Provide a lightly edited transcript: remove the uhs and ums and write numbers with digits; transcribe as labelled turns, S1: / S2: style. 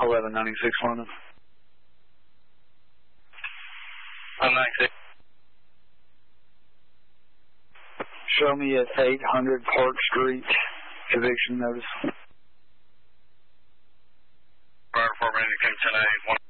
S1: 1196 London.
S2: 196.
S1: Show me at 800 Park Street, eviction notice.
S2: Fire Department, 10A,